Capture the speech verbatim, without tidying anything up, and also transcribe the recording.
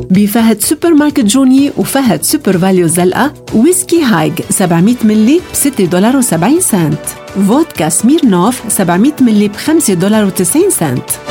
بفهد سوبر ماركت جوني وفهد سوبر فاليو الزلقة. ويسكي هايغ سبعمية ملي بستة دولار وسبعين سنت. فودكا سميرنوف سبعمية ملي بخمسة دولار وتسعين سنت.